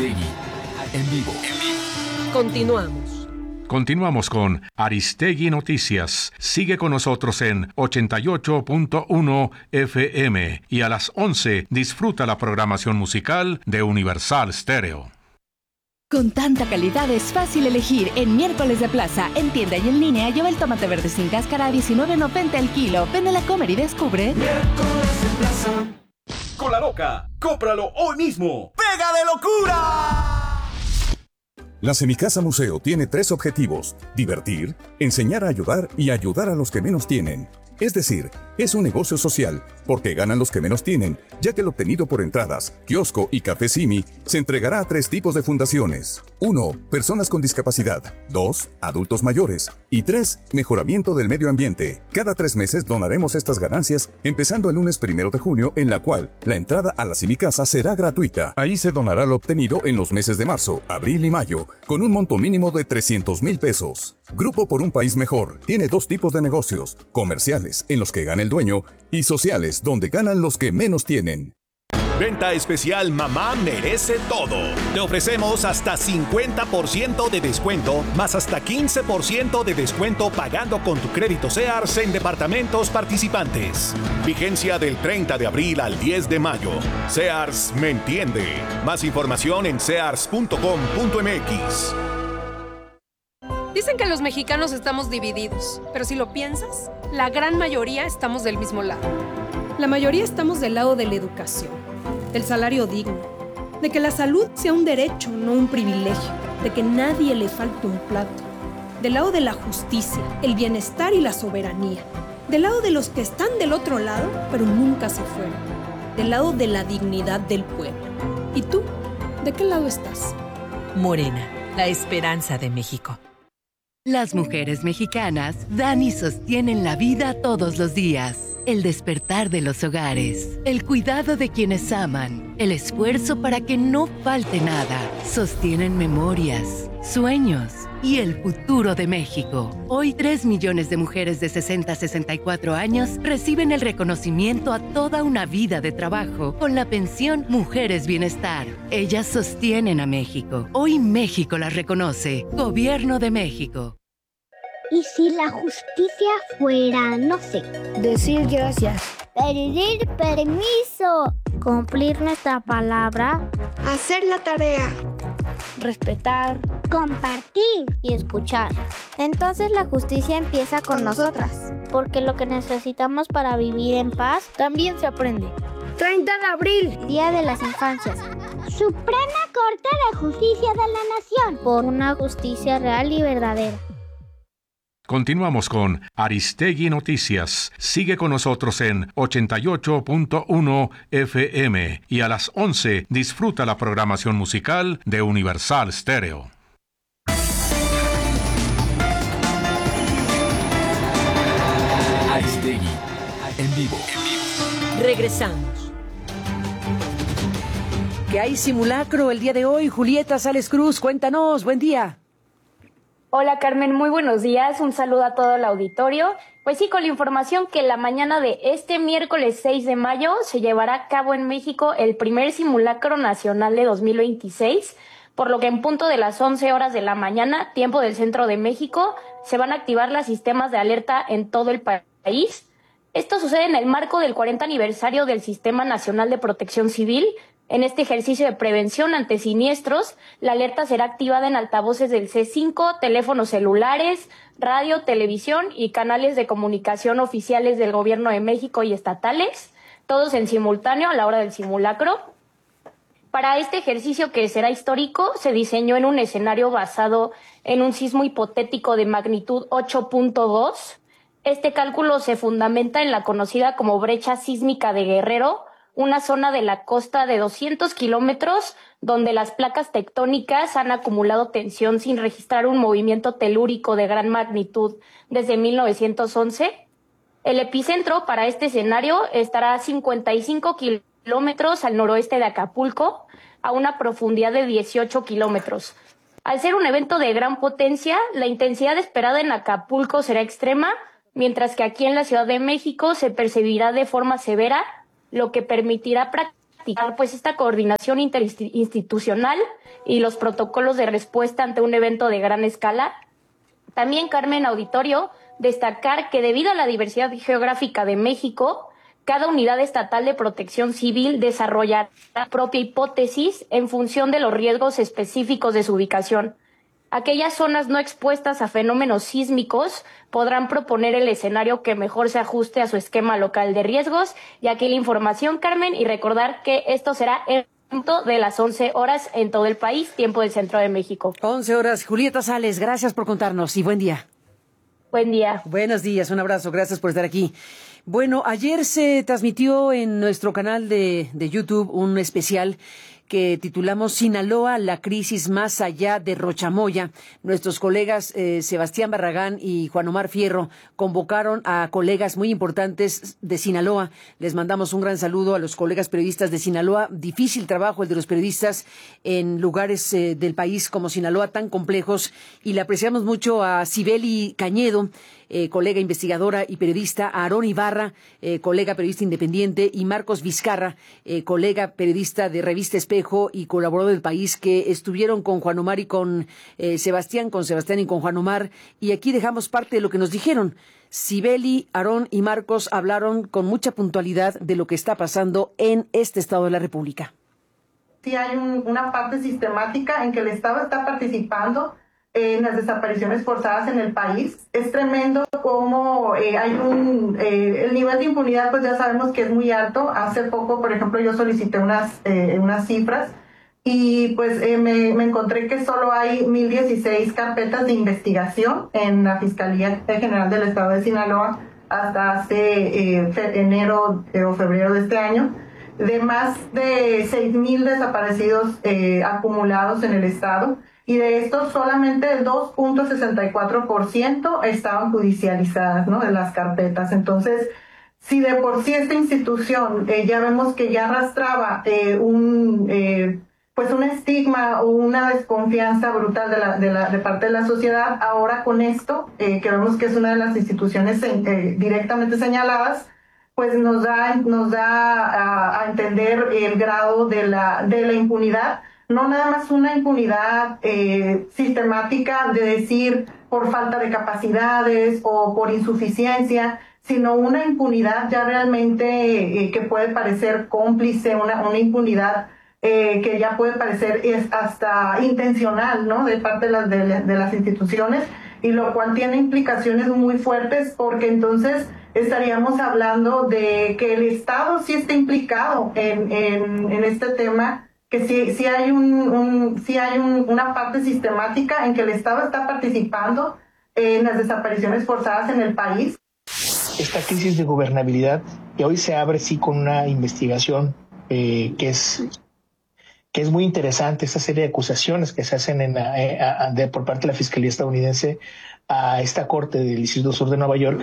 Aristegui, en vivo. Continuamos. Continuamos con Aristegui Noticias. Sigue con nosotros en 88.1 FM y a las 11 disfruta la programación musical de Universal Stereo. Con tanta calidad es fácil elegir. En Miércoles de Plaza, en tienda y en línea, lleva el tomate verde sin cáscara a $19.90 el kilo. Ven a la Comer y descubre. Miércoles de Plaza. Con la Loca, cómpralo hoy mismo. ¡Pega de locura! La Semicasa Museo tiene 3 objetivos: divertir, enseñar a ayudar y ayudar a los que menos tienen. Es decir, es un negocio social, porque ganan los que menos tienen, ya que lo obtenido por entradas, kiosco y café Simi se entregará a 3 tipos de fundaciones. 1. Personas con discapacidad. 2. Adultos mayores. Y 3. Mejoramiento del medio ambiente. Cada 3 meses donaremos estas ganancias, empezando el lunes 1 de junio, en la cual la entrada a la Semicasa será gratuita. Ahí se donará lo obtenido en los meses de marzo, abril y mayo, con un monto mínimo de 300,000 pesos. Grupo por un País Mejor tiene 2 tipos de negocios: comerciales, en los que gana el dueño, y sociales, donde ganan los que menos tienen. Venta especial Mamá Merece Todo. Te ofrecemos hasta 50% de descuento, más hasta 15% de descuento pagando con tu crédito Sears en departamentos participantes. Vigencia del 30 de abril al 10 de mayo. Sears me entiende. Más información en sears.com.mx. Dicen que los mexicanos estamos divididos, pero si lo piensas, la gran mayoría estamos del mismo lado. La mayoría estamos del lado de la educación, del salario digno, de que la salud sea un derecho, no un privilegio, de que nadie le falte un plato, del lado de la justicia, el bienestar y la soberanía, del lado de los que están del otro lado, pero nunca se fueron, del lado de la dignidad del pueblo. ¿Y tú? ¿De qué lado estás? Morena, la esperanza de México. Las mujeres mexicanas dan y sostienen la vida todos los días. El despertar de los hogares, el cuidado de quienes aman, el esfuerzo para que no falte nada. Sostienen memorias, sueños y el futuro de México. Hoy 3 millones de mujeres de 60 a 64 años reciben el reconocimiento a toda una vida de trabajo con la pensión Mujeres Bienestar. Ellas sostienen a México. Hoy México las reconoce. Gobierno de México. ¿Y si la justicia fuera, no sé, decir gracias, pedir permiso, cumplir nuestra palabra, hacer la tarea, respetar, compartir y escuchar? Entonces la justicia empieza con nosotras, porque lo que necesitamos para vivir en paz también se aprende. 30 de abril, Día de las Infancias. Suprema Corte de Justicia de la Nación, por una justicia real y verdadera. Continuamos con Aristegui Noticias. Sigue con nosotros en 88.1 FM y a las 11 disfruta la programación musical de Universal Stereo. Aristegui, en vivo. Regresamos. ¿Qué hay simulacro el día de hoy? Julieta Sales Cruz, cuéntanos, buen día. Hola Carmen, muy buenos días, un saludo a todo el auditorio. Pues sí, con la información que la mañana de este miércoles 6 de mayo se llevará a cabo en México el primer simulacro nacional de 2026, por lo que en punto de las 11 horas de la mañana, tiempo del centro de México, se van a activar los sistemas de alerta en todo el país. Esto sucede en el marco del 40 aniversario del Sistema Nacional de Protección Civil. En este ejercicio de prevención ante siniestros, la alerta será activada en altavoces del C5, teléfonos celulares, radio, televisión y canales de comunicación oficiales del Gobierno de México y estatales, todos en simultáneo a la hora del simulacro. Para este ejercicio, que será histórico, se diseñó en un escenario basado en un sismo hipotético de magnitud 8.2. Este cálculo se fundamenta en la conocida como brecha sísmica de Guerrero, una zona de la costa de 200 kilómetros donde las placas tectónicas han acumulado tensión sin registrar un movimiento telúrico de gran magnitud desde 1911. El epicentro para este escenario estará a 55 kilómetros al noroeste de Acapulco, a una profundidad de 18 kilómetros. Al ser un evento de gran potencia, la intensidad esperada en Acapulco será extrema, mientras que aquí en la Ciudad de México se percibirá de forma severa, lo que permitirá practicar pues esta coordinación interinstitucional y los protocolos de respuesta ante un evento de gran escala. También, Carmen, auditorio, destacar que debido a la diversidad geográfica de México, cada unidad estatal de protección civil desarrollará propia hipótesis en función de los riesgos específicos de su ubicación. Aquellas zonas no expuestas a fenómenos sísmicos podrán proponer el escenario que mejor se ajuste a su esquema local de riesgos. Y aquí la información, Carmen, y recordar que esto será en punto de las 11 horas en todo el país, tiempo del Centro de México. 11 horas. Julieta Sales, gracias por contarnos y buen día. Buen día. Buenos días, un abrazo, gracias por estar aquí. Bueno, ayer se transmitió en nuestro canal de YouTube un especial que titulamos Sinaloa, la crisis más allá de Rochamoya. Nuestros colegas Sebastián Barragán y Juan Omar Fierro convocaron a colegas muy importantes de Sinaloa. Les mandamos un gran saludo a los colegas periodistas de Sinaloa. Difícil trabajo el de los periodistas en lugares del país como Sinaloa tan complejos, y le apreciamos mucho a Cibeli Cañedo, colega investigadora y periodista, a Aarón Ibarra, colega periodista independiente, y Marcos Vizcarra, colega periodista de Revista Espejo y colaborador del País, que estuvieron con Juan Omar y con Sebastián y con Juan Omar, y aquí dejamos parte de lo que nos dijeron. Cibeli, Aarón y Marcos hablaron con mucha puntualidad de lo que está pasando en este estado de la República. Sí hay una parte sistemática en que el Estado está participando en las desapariciones forzadas en el país. Es tremendo cómo hay el nivel de impunidad, pues ya sabemos que es muy alto. Hace poco, por ejemplo, yo solicité unas cifras y pues me encontré que solo hay 1,016 carpetas de investigación en la Fiscalía General del Estado de Sinaloa hasta hace enero o febrero de este año, de más de 6,000 desaparecidos acumulados en el estado. Y de estos solamente el 2.64% estaban judicializadas, ¿no?, de las carpetas. Entonces, si de por sí esta institución ya vemos que ya arrastraba un estigma o una desconfianza brutal de parte de la sociedad, ahora con esto, que vemos que es una de las instituciones directamente señaladas, pues nos da a entender el grado de la impunidad. No nada más una impunidad sistemática de decir por falta de capacidades o por insuficiencia, sino una impunidad ya realmente que puede parecer cómplice, una impunidad que ya puede parecer hasta intencional, ¿no?, de parte de las instituciones, y lo cual tiene implicaciones muy fuertes, porque entonces estaríamos hablando de que el Estado sí está implicado en este tema, que sí hay una parte sistemática en que el Estado está participando en las desapariciones forzadas en el país. Esta crisis de gobernabilidad que hoy se abre sí con una investigación que es muy interesante, esta serie de acusaciones que se hacen por parte de la Fiscalía estadounidense a esta corte del Distrito Sur de Nueva York,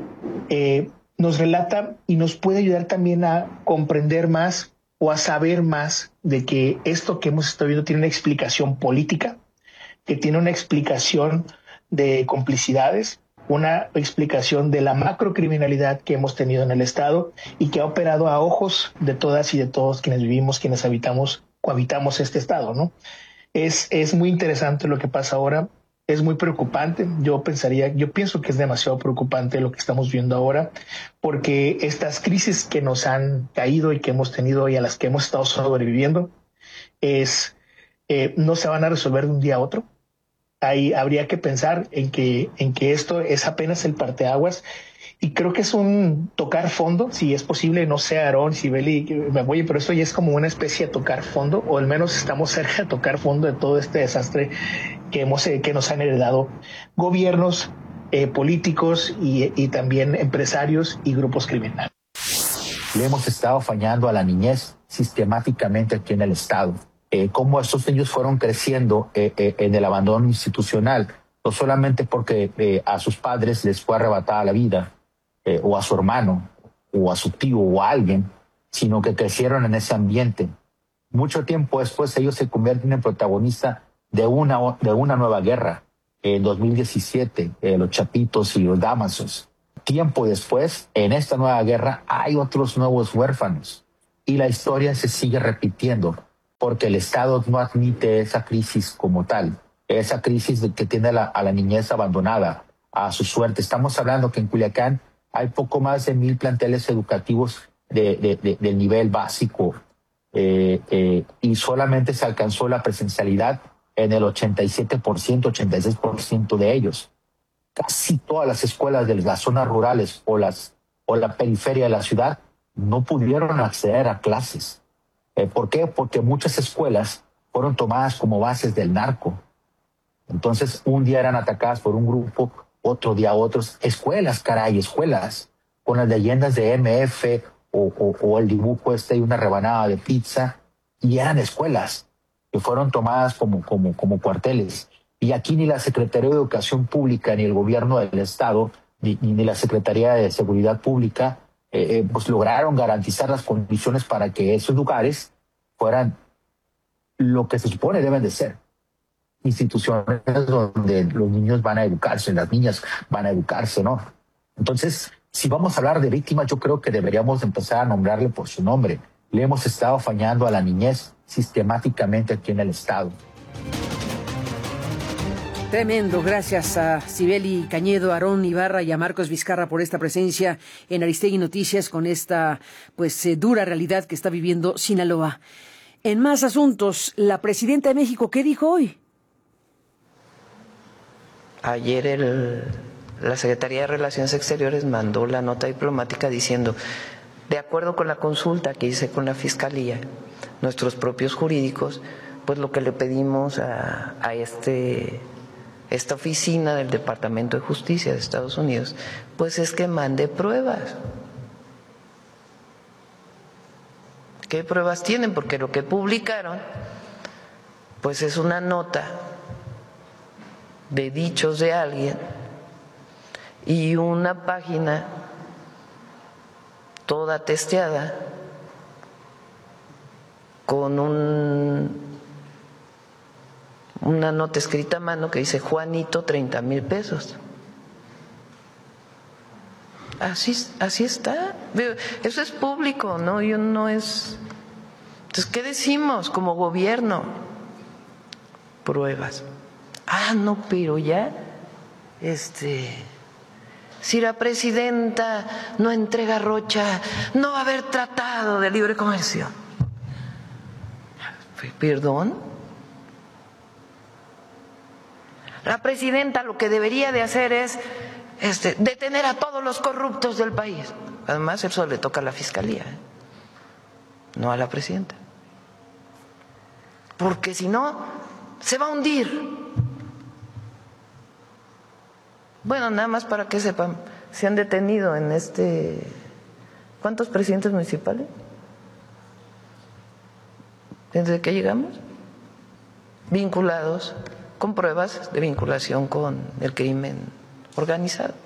nos relata y nos puede ayudar también a comprender más o a saber más de que esto que hemos estado viendo tiene una explicación política, que tiene una explicación de complicidades, una explicación de la macrocriminalidad que hemos tenido en el Estado y que ha operado a ojos de todas y de todos quienes vivimos, quienes cohabitamos este Estado, ¿no? Es muy interesante lo que pasa ahora. Es muy preocupante. Yo pienso que es demasiado preocupante lo que estamos viendo ahora, porque estas crisis que nos han caído y que hemos tenido y a las que hemos estado sobreviviendo no se van a resolver de un día a otro. Habría que pensar en que esto es apenas el parteaguas, y creo que es un tocar fondo, si es posible. No sé, Aarón, Cibeli, me voy, pero esto ya es como una especie de tocar fondo, o al menos estamos cerca de tocar fondo de todo este desastre que nos han heredado gobiernos, políticos y también empresarios y grupos criminales. Le hemos estado fallando a la niñez sistemáticamente aquí en el Estado. Cómo estos niños fueron creciendo en el abandono institucional, no solamente porque a sus padres les fue arrebatada la vida, o a su hermano, o a su tío, o a alguien, sino que crecieron en ese ambiente. Mucho tiempo después ellos se convierten en protagonistas de una nueva guerra. En 2017, los Chapitos y los Damasos. Tiempo después, en esta nueva guerra, hay otros nuevos huérfanos. y la historia se sigue repitiendo porque el Estado no admite esa crisis como tal, esa crisis que tiene a la niñez abandonada a su suerte. Estamos hablando que en Culiacán hay poco más de 1,000 planteles educativos del nivel básico y solamente se alcanzó la presencialidad en el 87%, 86% de ellos. Casi todas las escuelas de las zonas rurales o la periferia de la ciudad no pudieron acceder a clases. ¿Por qué? Porque muchas escuelas fueron tomadas como bases del narco. Entonces, un día eran atacadas por un grupo, otro día otros. Escuelas, caray, escuelas, con las leyendas de MF o el dibujo de una rebanada de pizza, y eran escuelas que fueron tomadas como cuarteles. Y aquí ni la Secretaría de Educación Pública, ni el gobierno del Estado, ni la Secretaría de Seguridad Pública, pues lograron garantizar las condiciones para que esos lugares fueran lo que se supone deben de ser. Instituciones donde los niños van a educarse, las niñas van a educarse, ¿no? Entonces, si vamos a hablar de víctimas, yo creo que deberíamos empezar a nombrarle por su nombre. Le hemos estado fallando a la niñez sistemáticamente aquí en el Estado. Tremendo, gracias a Cibeli Cañedo, a Aarón Ibarra y a Marcos Vizcarra por esta presencia en Aristegui Noticias con esta dura realidad que está viviendo Sinaloa. En más asuntos, la presidenta de México, ¿qué dijo hoy? Ayer la Secretaría de Relaciones Exteriores mandó la nota diplomática diciendo, de acuerdo con la consulta que hice con la Fiscalía, nuestros propios jurídicos, pues lo que le pedimos a esta oficina del Departamento de Justicia de Estados Unidos, pues es que mande pruebas. ¿Qué pruebas tienen? Porque lo que publicaron, pues es una nota de dichos de alguien y una página toda testeada con una nota escrita a mano que dice Juanito 30,000 pesos. Así está. Eso es público, ¿no? No es. Entonces, ¿qué decimos como gobierno? Pruebas. No, pero ya, si la presidenta no entrega Rocha, no va a haber tratado de libre comercio. ¿Perdón? La presidenta lo que debería de hacer es detener a todos los corruptos del país. Además, eso le toca a la Fiscalía, no a la presidenta. Porque si no, se va a hundir. Bueno, nada más para que sepan, se han detenido en ¿cuántos presidentes municipales? ¿Desde que llegamos? Vinculados con pruebas de vinculación con el crimen organizado.